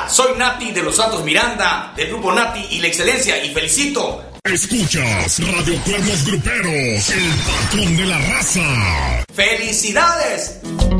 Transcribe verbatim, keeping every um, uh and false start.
Hola, soy Nati de los Santos Miranda, del grupo Nati y la Excelencia, y felicito. Escuchas Radio Cuernos Gruperos, el patrón de la raza. ¡Felicidades!